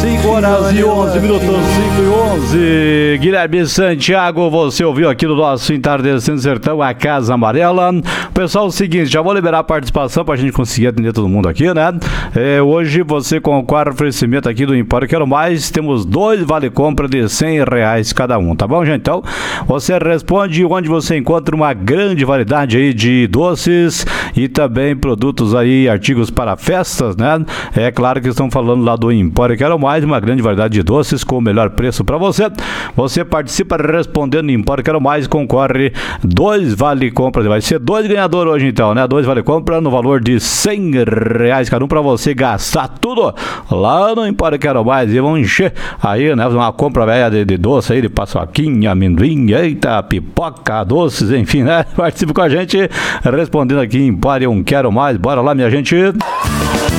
5 horas e 11 minutos, 5 e 11. Guilherme Santiago, você ouviu aqui no nosso Entardecendo Sertão, a Casa Amarela. Pessoal, é o seguinte, já vou liberar a participação pra gente conseguir atender todo mundo aqui, né? Hoje você concorre ao oferecimento aqui do Empório Quero Mais. Temos 2 vale-compra de R$100 cada um, tá bom, gente? Então, você responde onde você encontra uma grande variedade aí de doces e também produtos aí, artigos para festas, né? É claro que estão falando lá do Empório Quero Mais, uma grande variedade de doces com o melhor preço para você. Você participa respondendo Empório Quero Mais, concorre 2 vale-compra. Vai ser 2 ganhadores hoje então, né? 2 vale-compra no valor de R$100 cada um para você gastar tudo lá no Empório Quero Mais. E vão encher aí, né? Uma compra velha de doce aí, de paçoquinha, amendoim, eita, pipoca, doces, enfim, né? Participe com a gente respondendo aqui Empório Quero Mais. Bora lá, minha gente.